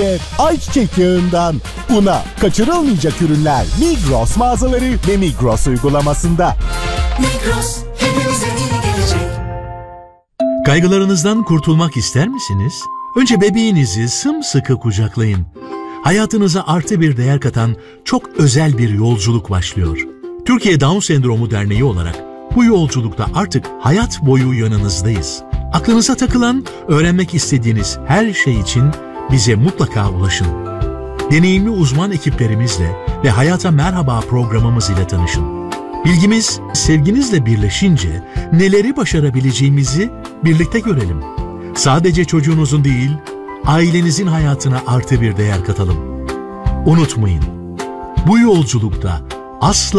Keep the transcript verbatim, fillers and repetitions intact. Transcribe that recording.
ve ayçiçek yağından una, kaçırılmayacak ürünler Migros mağazaları ve Migros uygulamasında. Migros, hepimize iyi gelecek. Kaygılarınızdan kurtulmak ister misiniz? Önce bebeğinizi sımsıkı kucaklayın. Hayatınıza artı bir değer katan çok özel bir yolculuk başlıyor. Türkiye Down Sendromu Derneği olarak bu yolculukta artık hayat boyu yanınızdayız. Aklınıza takılan, öğrenmek istediğiniz her şey için bize mutlaka ulaşın. Deneyimli uzman ekiplerimizle ve Hayata Merhaba programımız ile tanışın. Bilgimiz sevginizle birleşince neleri başarabileceğimizi birlikte görelim. Sadece çocuğunuzun değil, ailenizin hayatına artı bir değer katalım. Unutmayın, bu yolculukta asla